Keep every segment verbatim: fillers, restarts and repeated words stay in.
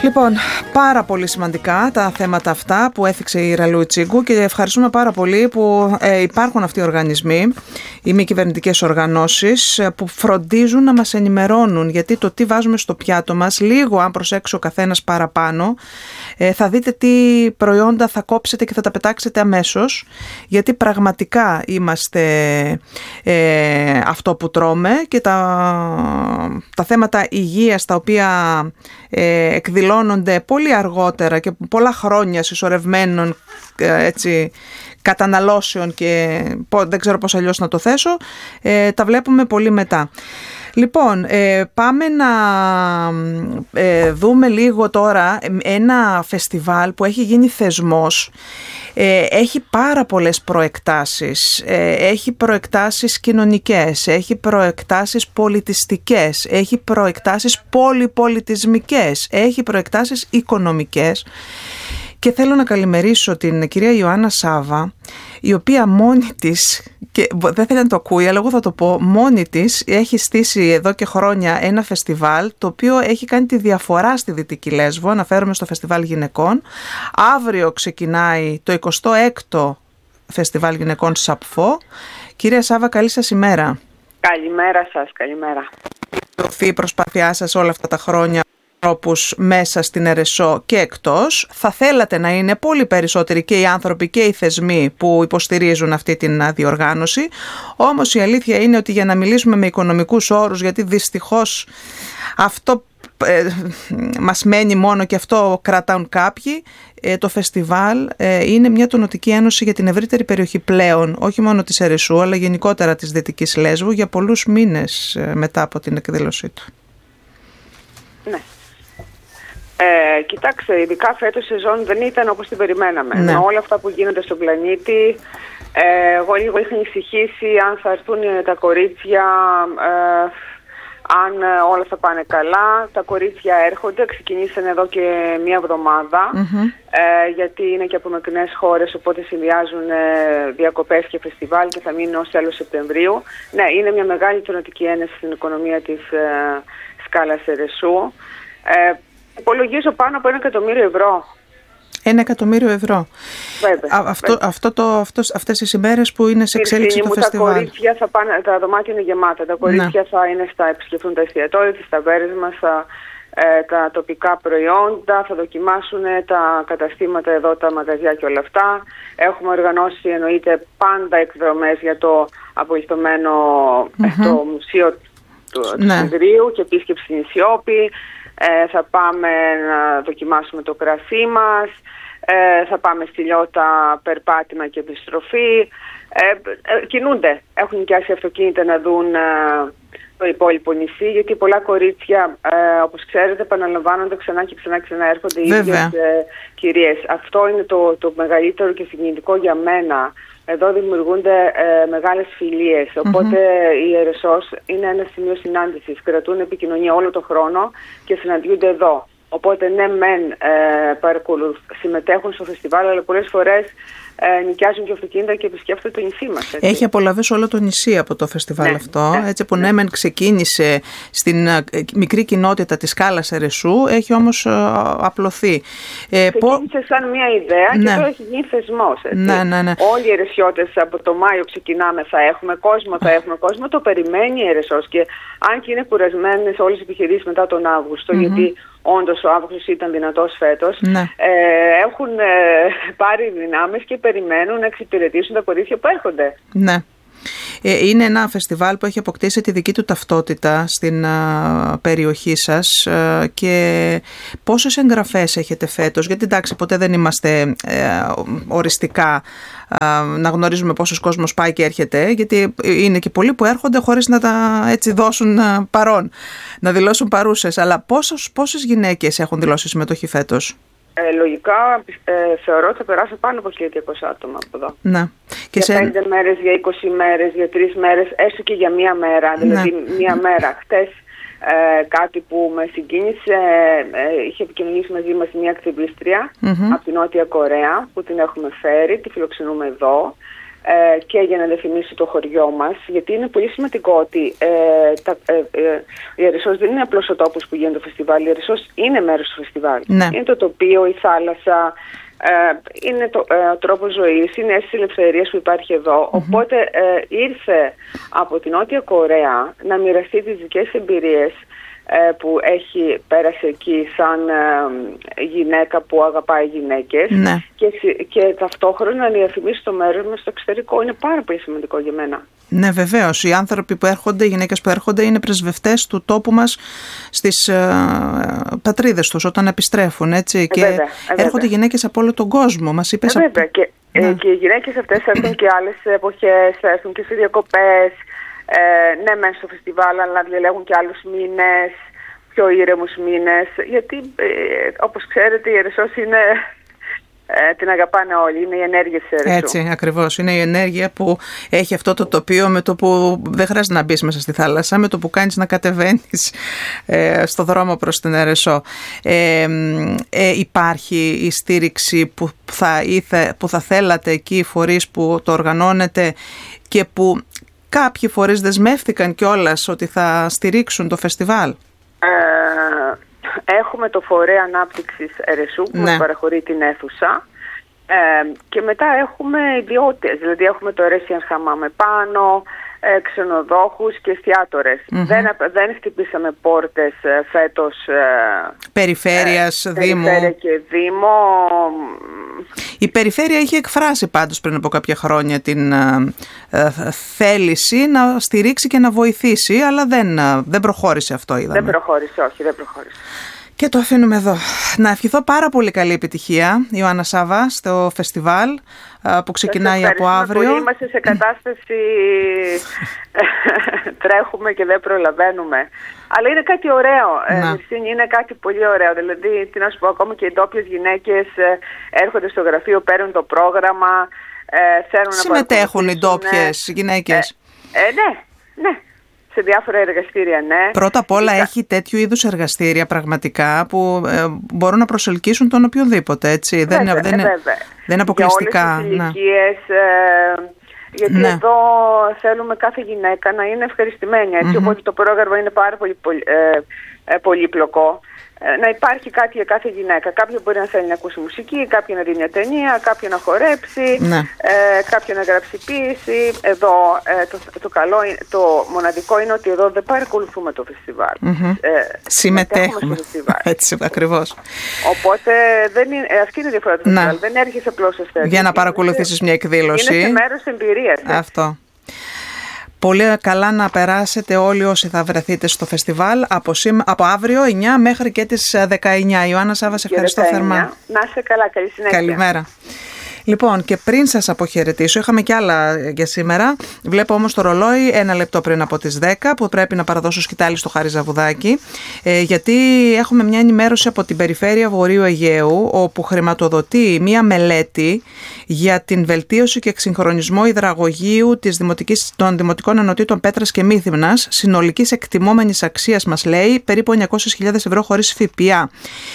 Λοιπόν, πάρα πολύ σημαντικά τα θέματα αυτά που έθιξε η Ραλού Τσίγκου και ευχαριστούμε πάρα πολύ που ε, υπάρχουν αυτοί οι οργανισμοί, οι μη κυβερνητικές οργανώσεις που φροντίζουν να μας ενημερώνουν, γιατί το τι βάζουμε στο πιάτο μας, λίγο αν προσέξει ο καθένας παραπάνω, ε, θα δείτε τι προϊόντα θα κόψετε και θα τα πετάξετε αμέσως, γιατί πραγματικά είμαστε ε, αυτό που τρώμε και τα, τα θέματα υγείας τα οποία ε, εκδηλώνονται πολύ αργότερα και πολλά χρόνια συσσωρευμένων έτσι, καταναλώσεων και δεν ξέρω πώς αλλιώς να το θέσω, ε, τα βλέπουμε πολύ μετά. Λοιπόν, ε, πάμε να ε, δούμε λίγο τώρα ένα φεστιβάλ που έχει γίνει θεσμός. Ε, έχει πάρα πολλές προεκτάσεις, ε, έχει προεκτάσεις κοινωνικές, έχει προεκτάσεις πολιτιστικές, έχει προεκτάσεις πολυπολιτισμικές, έχει προεκτάσεις οικονομικές. Και θέλω να καλημερίσω την κυρία Ιωάννα Σάβα, η οποία μόνη της, και δεν θέλει να το ακούει, αλλά εγώ θα το πω, μόνη της έχει στήσει εδώ και χρόνια ένα φεστιβάλ, το οποίο έχει κάνει τη διαφορά στη Δυτική Λέσβο. Αναφέρομαι στο Φεστιβάλ Γυναικών. Αύριο ξεκινάει το εικοστό έκτο Φεστιβάλ Γυναικών Σαπφό. Κυρία Σάβα, καλή σας ημέρα. Καλημέρα σας, καλημέρα. Η προσπάθειά σας όλα αυτά τα χρόνια ανθρώπους μέσα στην ΕΡΕΣΟ και εκτός. Θα θέλατε να είναι πολύ περισσότεροι και οι άνθρωποι και οι θεσμοί που υποστηρίζουν αυτή την διοργάνωση. Όμως η αλήθεια είναι ότι για να μιλήσουμε με οικονομικούς όρους, γιατί δυστυχώς αυτό ε, μας μένει μόνο και αυτό κρατάουν κάποιοι, ε, το φεστιβάλ ε, είναι μια τονωτική ένωση για την ευρύτερη περιοχή πλέον, όχι μόνο της ΕΡΕΣΟ αλλά γενικότερα της Δυτικής Λέσβου, για πολλούς μήνες ε, μετά από την εκδήλωσή του. Ναι. Ε, κοιτάξτε, ειδικά φέτος η σεζόν δεν ήταν όπως την περιμέναμε. Ναι. Με όλα αυτά που γίνονται στον πλανήτη, ε, εγώ λίγο είχα ησυχήσει αν θα έρθουν τα κορίτσια, ε, αν όλα θα πάνε καλά. Τα κορίτσια έρχονται, ξεκινήσαν εδώ και μία εβδομάδα, mm-hmm. ε, γιατί είναι και από μακρινές χώρες, οπότε συνδυάζουν ε, διακοπές και φεστιβάλ και θα μείνουν ως τέλος Σεπτεμβρίου. Ναι, είναι μια μεγάλη τονωτική ένεση στην οικονομία της ε, σκάλας ΕΡΕΣΟ. Ε, Υπολογίζω πάνω από ένα εκατομμύριο ευρώ. Ένα εκατομμύριο ευρώ. Βέβαια, Α, αυτό, βέβαια. Αυτό το, αυτός, αυτές οι ημέρες που είναι σε εξέλιξη το φεστιβάλ. Τα κορίτσια θα πάνε, τα δωμάτια είναι γεμάτα. Τα κορίτσια ναι. θα είναι στα επισκεφτούν τα εστιατόρια, τις ταβέρνες μας, τα, ε, τα τοπικά προϊόντα, θα δοκιμάσουν τα καταστήματα εδώ, τα μαγαζιά και όλα αυτά. Έχουμε οργανώσει εννοείται πάντα εκδρομές για το απολυθωμένο mm-hmm. το μουσείο του ναι. Συνδρίου και επίσκεψη στην Ισιώπη. Ε, θα πάμε να δοκιμάσουμε το κρασί μας, ε, θα πάμε στη Λιώτα περπάτημα και επιστροφή. Ε, ε, κινούνται, έχουν νοικιάσει αυτοκίνητα να δουν ε, το υπόλοιπο νησί, γιατί πολλά κορίτσια, ε, όπως ξέρετε, επαναλαμβάνονται ξανά και ξανά και ξανά, έρχονται οι ίδιες ε, κυρίες. Αυτό είναι το, το μεγαλύτερο και συγκινητικό για μένα. Εδώ δημιουργούνται ε, μεγάλες φιλίες, οπότε mm-hmm. η ΕΡΕΣΟΣ είναι ένα σημείο συνάντησης. Κρατούν επικοινωνία όλο τον χρόνο και συναντιούνται εδώ. Οπότε ναι μεν ε, συμμετέχουν στο φεστιβάλ, αλλά πολλές φορές ε, νοικιάζουν και αυτοκίνητα και επισκέφτονται το νησί μας. Έτσι. Έχει απολαύσει όλο το νησί από το φεστιβάλ ναι, αυτό, ναι, έτσι που ναι, ναι μεν ξεκίνησε στην ε, μικρή κοινότητα της σκάλας ΕΡΕΣΟ, έχει όμως ε, απλωθεί. Ε, ξεκίνησε πο... σαν μια ιδέα ναι. και τώρα έχει γίνει θεσμός. Ναι, ναι, ναι. Όλοι οι αιρεσιώτες από το Μάιο ξεκινάμε, θα έχουμε κόσμο, θα έχουμε κόσμο, το περιμένει η ΕΡΕΣΟΣ και αν και είναι κουρασμένες όλες οι επιχειρήσεις μετά τον Αύγουστο, mm-hmm. γιατί όντως ο Αύγουστος ήταν δυνατός φέτος, ναι. ε, έχουν ε, πάρει δυνάμεις και περιμένουν να εξυπηρετήσουν τα κορίτσια που έρχονται. Ναι. Ε, είναι ένα φεστιβάλ που έχει αποκτήσει τη δική του ταυτότητα στην α, περιοχή σας α, και πόσες εγγραφές έχετε φέτος, γιατί εντάξει ποτέ δεν είμαστε ε, οριστικά α, να γνωρίζουμε πόσος κόσμος πάει και έρχεται, γιατί είναι και πολλοί που έρχονται χωρίς να τα έτσι δώσουν α, παρόν, να δηλώσουν παρούσες, αλλά πόσες, πόσες γυναίκες έχουν δηλώσει συμμετοχή φέτος? Ε, λογικά ε, θεωρώ ότι θα περάσουν πάνω από χίλια διακόσια άτομα από εδώ. Να. Και για σε... πέντε μέρες, για είκοσι μέρες, για τρεις μέρες, έστω και για μία μέρα. Δηλαδή ναι. μία μέρα. Χτες ε, κάτι που με συγκίνησε, ε, είχε επικοινωνήσει μαζί μας μια ακτιβίστρια mm-hmm. από την Νότια Κορέα που την έχουμε φέρει, τη φιλοξενούμε εδώ. ε, και για να διαφημίσει το χωριό μας, γιατί είναι πολύ σημαντικό ότι ε, τα, ε, ε, η Ερισσός δεν είναι απλώς ο τόπος που γίνεται το φεστιβάλ, η Ερισσός είναι μέρος του φεστιβάλ. Ναι. Είναι το τοπίο, η θάλασσα, ε, είναι το, ε, ο τρόπος ζωής, είναι η αίσθηση ελευθερίας που υπάρχει εδώ. Mm-hmm. Οπότε ε, ήρθε από την Νότια Κορέα να μοιραστεί τις δικές εμπειρίες που έχει πέρασει εκεί σαν ε, γυναίκα που αγαπάει γυναίκες, ναι. και, και ταυτόχρονα να διαφημίσει το μέρος μας στο εξωτερικό. Είναι πάρα πολύ σημαντικό για μένα. Ναι, βεβαίως. Οι άνθρωποι που έρχονται, οι γυναίκες που έρχονται είναι πρεσβευτές του τόπου μας στις ε, πατρίδες τους όταν επιστρέφουν, έτσι. Ε, και βέβαια, ε, έρχονται βέβαια. Γυναίκες από όλο τον κόσμο. Μας είπες, ε, βέβαια. Από... Και, ναι. ε, και οι γυναίκες αυτές έρθουν και άλλες εποχές, έρθουν και σε διακοπές. Ε, ναι, μέσα στο φεστιβάλ, αλλά διαλέγουν και άλλους μήνες, πιο ήρεμους μήνες, γιατί ε, όπως ξέρετε η Ερισσός είναι, ε, την αγαπάνε όλοι, είναι η ενέργεια της Ερισσού. Έτσι, ακριβώς, είναι η ενέργεια που έχει αυτό το τοπίο με το που δεν χρειάζεται να μπεις μέσα στη θάλασσα, με το που κάνεις να κατεβαίνεις ε, στο δρόμο προς την Ερισσό. Ε, ε, υπάρχει η στήριξη που θα, ήθε, που θα θέλατε εκεί, οι φορείς που το οργανώνετε και που κάποιοι φορείς δεσμεύτηκαν κιόλας ότι θα στηρίξουν το φεστιβάλ? Ε, έχουμε το Φορέα Ανάπτυξης Ερισσού που ναι. μας παραχωρεί την αίθουσα, ε, και μετά έχουμε ιδιώτες, δηλαδή έχουμε το Eressian Hammam πάνω, ε, ξενοδόχους και εστιατόρες. Mm-hmm. Δεν, δεν χτυπήσαμε πόρτες ε, φέτος ε, περιφέρειας, ε, Δήμου. Περιφέρεια και Δήμο. Η Περιφέρεια είχε εκφράσει πάντως πριν από κάποια χρόνια την ε, ε, θέληση να στηρίξει και να βοηθήσει, αλλά δεν, ε, δεν προχώρησε αυτό, είδαμε. Δεν προχώρησε, όχι, δεν προχώρησε. Και το αφήνουμε εδώ. Να ευχηθώ πάρα πολύ καλή επιτυχία, Ιωάννα Σάβα, στο φεστιβάλ που ξεκινάει από αύριο. Πολύ. Είμαστε σε κατάσταση τρέχουμε και δεν προλαβαίνουμε. Αλλά είναι κάτι ωραίο. Ε, είναι κάτι πολύ ωραίο. Δηλαδή, τι να σου πω, ακόμα και οι ντόπιες γυναίκες έρχονται στο γραφείο, παίρνουν το πρόγραμμα, ε, θέλουν να συμμετέχουν οι ντόπιες γυναίκες. Ε, ε, ναι, ναι. Σε διάφορα εργαστήρια, ναι. Πρώτα απ' όλα έχει τέτοιου είδους εργαστήρια πραγματικά που ε, μπορούν να προσελκύσουν τον οποιονδήποτε, έτσι. Βέβαια, δεν, δεν, βέβαια. δεν είναι αποκλειστικά. Για όλες τις ηλικίες, ε, γιατί ναι. εδώ θέλουμε κάθε γυναίκα να είναι ευχαριστημένη, έτσι, mm-hmm. οπότε το πρόγραμμα είναι πάρα πολύ, πολύ ε, ε, πολύπλοκο. Να υπάρχει κάτι για κάθε γυναίκα. Κάποια μπορεί να θέλει να ακούσει μουσική, κάποια να δει μια ταινία, κάποια να χορέψει, ναι. ε, κάποια να γράψει ποίηση. Εδώ ε, το, το, καλό, το μοναδικό είναι ότι εδώ δεν παρακολουθούμε το φεστιβάλ. Mm-hmm. Ε, συμμετέχουμε. Στο φεστιβάλ. Έτσι ακριβώς. Οπότε δεν είναι, αυτή είναι η διαφορά του φεστιβάλ. Δεν έρχεσαι απλώς σε στέγη. Για να παρακολουθήσεις μια εκδήλωση. Είναι σε μέρος εμπειρίας. Αυτό. Πολύ καλά να περάσετε όλοι όσοι θα βρεθείτε στο φεστιβάλ από, σήμα, από αύριο εννιά μέχρι και τις δεκαεννιά. Ιωάννα Σάβα, σε ευχαριστώ θερμά. Να είστε καλά, καλή συνέχεια. Καλημέρα. Λοιπόν, και πριν σας αποχαιρετήσω, είχαμε κι άλλα για σήμερα. Βλέπω όμως το ρολόι ένα λεπτό πριν από τις δέκα που πρέπει να παραδώσω σκητάλη στο Χάρη Ζαβουδάκη, ε, γιατί έχουμε μια ενημέρωση από την Περιφέρεια Βορείου Αιγαίου, όπου χρηματοδοτεί μια μελέτη για την βελτίωση και εξυγχρονισμό υδραγωγείου της Δημοτικής, των Δημοτικών Ενωτήτων Πέτρας και Μύθυμνας, συνολικής εκτιμόμενης αξίας, μας λέει, περίπου εννιακόσιες χιλιάδες ευρώ χωρίς ΦΠΑ.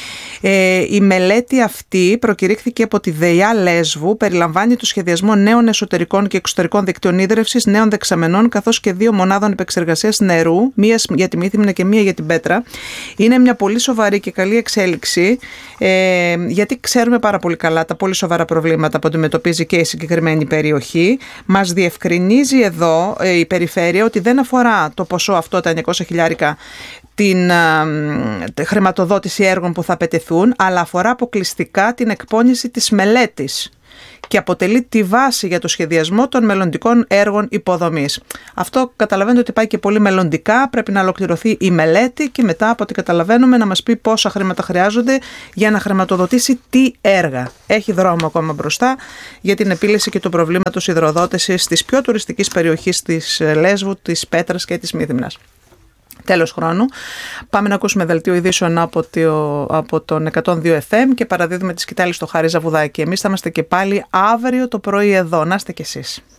Ε, η μελέτη αυτή προκηρύχθηκε από τη ΔΕΙΑ Λέσβου, περιλαμβάνει το σχεδιασμό νέων εσωτερικών και εξωτερικών δικτύων ίδρευσης, νέων δεξαμενών, καθώς και δύο μονάδων επεξεργασίας νερού, μία για τη Μύθυμνα και μία για την Πέτρα. Είναι μια πολύ σοβαρή και καλή εξέλιξη, ε, γιατί ξέρουμε πάρα πολύ καλά τα πολύ σοβαρά προβλήματα που αντιμετωπίζει και η συγκεκριμένη περιοχή. Μας διευκρινίζει εδώ ε, η Περιφέρεια ότι δεν αφορά το ποσό αυτό, τα εννιακόσια χιλιάρικα, την α, χρηματοδότηση έργων που θα απαιτηθούν, αλλά αφορά αποκλειστικά την εκπόνηση της μελέτης και αποτελεί τη βάση για το σχεδιασμό των μελλοντικών έργων υποδομής. Αυτό καταλαβαίνετε ότι πάει και πολύ μελλοντικά, πρέπει να ολοκληρωθεί η μελέτη και μετά από ό,τι καταλαβαίνουμε να μας πει πόσα χρήματα χρειάζονται για να χρηματοδοτήσει τι έργα. Έχει δρόμο ακόμα μπροστά για την επίλυση και του προβλήματος υδροδότησης της πιο τουριστικής περιοχής της Λέσβου, της Πέτρας και της Μύθυμνας. Τέλος χρόνου. Πάμε να ακούσουμε δελτίο ειδήσεων από, το, από τον εκατόν δύο εφ εμ και παραδίδουμε τη σκητάλη στο Χάρη Ζαβουδάκη. Εμείς θα είμαστε και πάλι αύριο το πρωί εδώ. Να είστε κι εσείς.